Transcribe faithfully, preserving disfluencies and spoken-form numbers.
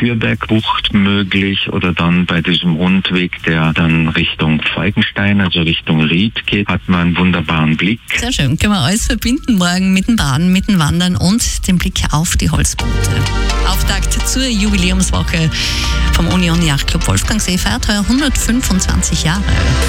Kürbergbucht möglich oder dann bei diesem Rundweg, der dann Richtung Falkenstein, also Richtung Ried geht, hat man einen wunderbaren Blick. Sehr schön. Können wir alles verbinden morgen mit dem Baden, mit dem Wandern und dem Blick auf die Holzboote. Auftakt zur Jubiläumswoche vom Union Yachtclub Wolfgangsee feiert heuer hundertfünfundzwanzig Jahre.